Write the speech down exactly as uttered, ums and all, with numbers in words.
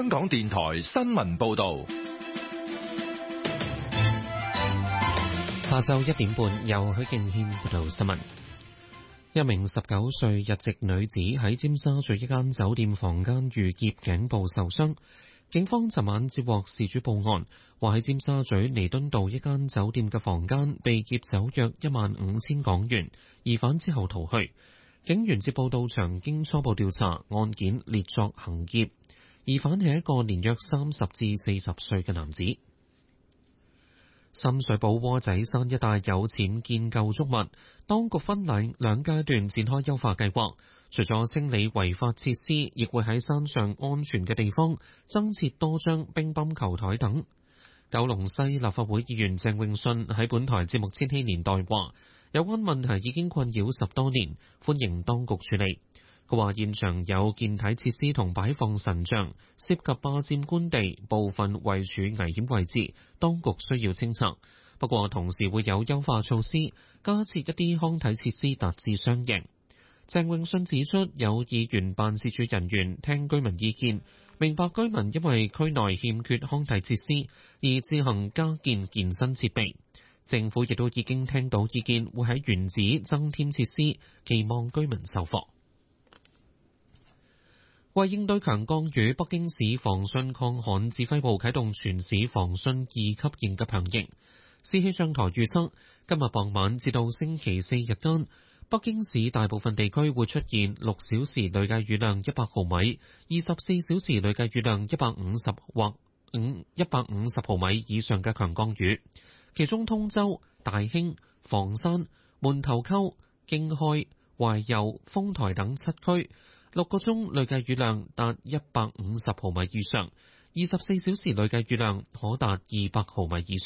香港電台新聞報道。 下晝一點半，由許敬軒報道新聞。一名十九歲日籍女子喺尖沙咀一間酒店房間遇劫，頸部受傷。警方尋晚接獲事主報案，話喺尖沙咀彌敦道一間酒店嘅房間被劫走約一萬五千港元，疑犯之後逃去。警員接報到場，經初步調查，案件列作行劫。疑犯係一個年約三十至四十歲嘅男子。深水埗窩仔山一帶有僭建舊築物，當局分兩兩階段展開優化計劃。除咗清理違法設施，亦會喺山上安全嘅地方增設多張乒乓球台等。九龍西立法會議員鄭泳舜喺本台節目《千禧年代》話，有關問題已經困擾十多年，歡迎當局處理。佢話現場有健體設施同擺放神像，涉及霸佔官地，部分位處危險位置，當局需要清拆。不過同時會有優化措施，加設一啲康體設施，達至雙贏。鄭泳舜指出，有議員辦事處人員聽居民意見，明白居民因為區內欠缺康體設施而自行加建健身設備。政府亦都已經聽到意見，會喺原址增添設施，期望居民受惠。為應對強降雨，北京市防汛抗旱指揮部啟動全市防汛二級應急響應。市氣象台預測，今日傍晚至到星期四日間，北京市大部分地區會出現六小時累計雨量一百毫米、二十四小時累計雨量一百五十或五一百五十毫米以上嘅強降雨。其中通州、大興、房山、門頭溝、京開、懷柔、豐台等七區六個鐘累計雨量達一百五十毫米以上，二十四小時累計雨量可達二百毫米以上。